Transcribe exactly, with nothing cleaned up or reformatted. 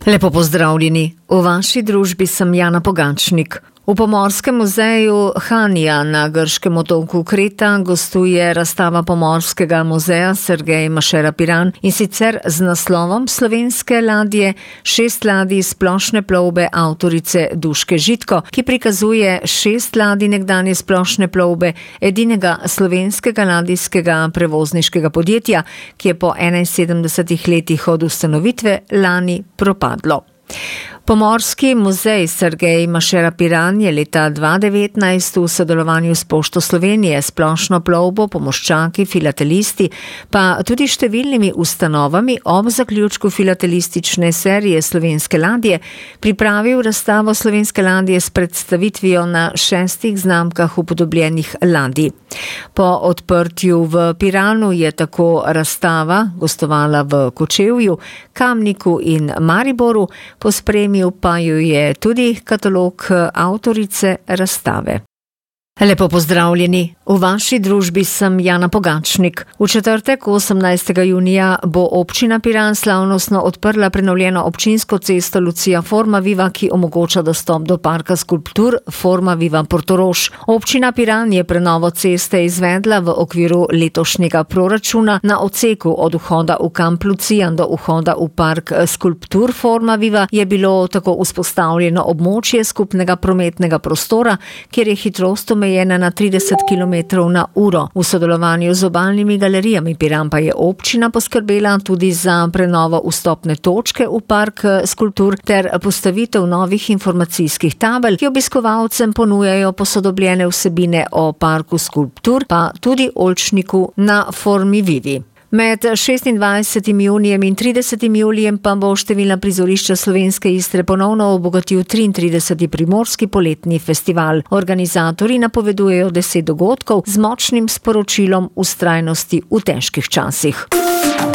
Lepo pozdravljeni. V vaši družbi sem Jana Pogačnik. V Pomorskem muzeju Hanja na grškem otoku Kreta gostuje razstava Pomorskega muzeja Sergej Mašera Piran, in sicer z naslovom Slovenske ladje, šest ladij splošne plovbe avtorice Duške Žitko, ki prikazuje šest ladij nekdanje splošne plovbe edinega slovenskega ladijskega prevozniškega podjetja, ki je po enainsedemdesetih letih od ustanovitve lani propadlo. Pomorski muzej Sergej Mašera Piran je leta dva tisoč devetnajst v sodelovanju s Pošto Slovenije, splošno plovbo, pomorščaki, filatelisti, pa tudi številnimi ustanovami ob zaključku filatelistične serije Slovenske ladje pripravil razstavo Slovenske ladje s predstavitvijo na šestih znamkah upodobljenih ladij. Po odprtju v Piranu je tako razstava gostovala v Kočevju, Kamniku in Mariboru, pospremil pa jo je tudi katalog avtorice razstave. Lepo pozdravljeni. V vaši družbi sem Jana Pogačnik. V četrtek, osemnajstega junija, bo občina Piran slavnostno odprla prenovljeno občinsko cesto Lucija Forma Viva, ki omogoča dostop do parka skulptur Forma Viva Portorož. Občina Piran je prenovo ceste izvedla v okviru letošnjega proračuna. Na odseku od vhoda v kamp Lucijan do vhoda v park skulptur Forma Viva je bilo tako vzpostavljeno območje skupnega prometnega prostora, kjer je hitrost omejena na trideset kilometrov na uro. V sodelovanju z obalnimi galerijami Piran pa je občina poskrbela tudi za prenovo vstopne točke v park skulptur ter postavitev novih informacijskih tabel, ki obiskovalcem ponujajo posodobljene vsebine o parku skulptur, pa tudi oljčniku na Formi Vivi. Med šestindvajsetim junijem in tridesetim julijem pa bo številna prizorišča Slovenske Istre ponovno obogatil triintrideseti Primorski poletni festival. Organizatorji napovedujejo deset dogodkov z močnim sporočilom vztrajnosti v težkih časih.